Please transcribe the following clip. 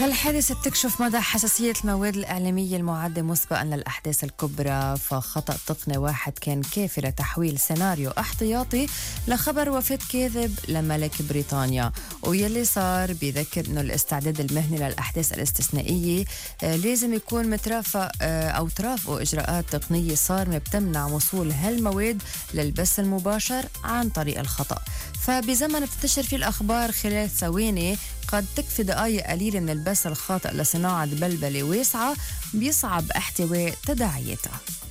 هالحادثة بتكشف مدى حساسية المواد الإعلامية المعدة مسبقا للأحداث الكبرى، فخطأ تقني واحد كان كافي لتحويل سيناريو احتياطي لخبر وفاة كاذب لملك بريطانيا. ويلي صار بيذكر أنه الاستعداد المهني للأحداث الاستثنائية لازم يكون مترافق أو ترافقه إجراءات تقنية صارمة بتمنع وصول هالمواد للبث المباشر عن طريق الخطأ. فبزمن بتنتشر فيه الأخبار خلال ثواني، قد تكفي دقائق قليلة من البث الخاطئ لصناعة بلبلة واسعة بيصعب احتواء تداعياتها.